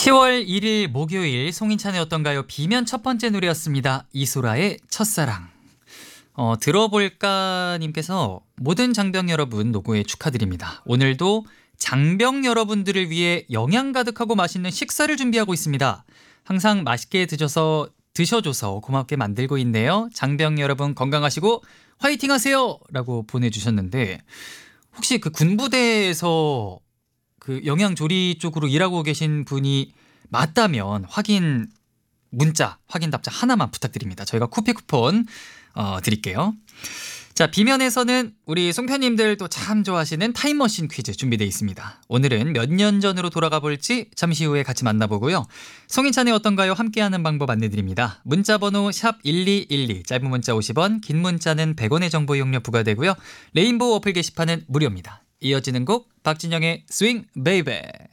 10월 1일 목요일 송인찬의 어떤가요? 비면 첫 번째 노래였습니다. 이소라의 첫사랑. 들어볼까 님께서 모든 장병 여러분 노고에 축하드립니다. 오늘도 장병 여러분들을 위해 영양 가득하고 맛있는 식사를 준비하고 있습니다. 항상 맛있게 드셔줘서 고맙게 만들고 있네요. 장병 여러분 건강하시고 화이팅 하세요! 라고 보내주셨는데 혹시 그 군부대에서 그 영양조리 쪽으로 일하고 계신 분이 맞다면 문자 확인 답장 하나만 부탁드립니다. 저희가 쿠폰 드릴게요. 자, 비면에서는 우리 송편님들도 참 좋아하시는 타임머신 퀴즈 준비되어 있습니다. 오늘은 몇 년 전으로 돌아가 볼지 잠시 후에 같이 만나보고요. 송인찬의 어떤가요? 함께하는 방법 안내드립니다. 문자번호 샵1212, 짧은 문자 50원, 긴 문자는 100원의 정보 이용료 부과되고요. 레인보우 어플 게시판은 무료입니다. 이어지는 곡 박진영의 스윙 베이베.